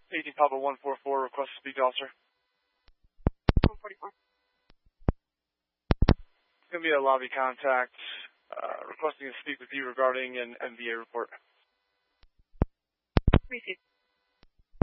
18 Papa 144, request to speak to officer. 144. It's going to be a lobby contact requesting to speak with you regarding an MVA report. Received.